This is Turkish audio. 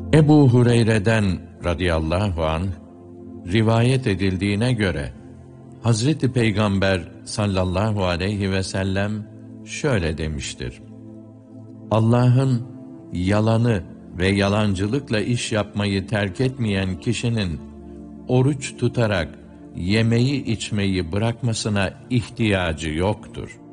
Ebu Hureyre'den radıyallahu anh rivayet edildiğine göre Hazreti Peygamber sallallahu aleyhi ve sellem şöyle demiştir: Allah'ın yalanı ve yalancılıkla iş yapmayı terk etmeyen kişinin oruç tutarak yemeği içmeyi bırakmasına ihtiyacı yoktur.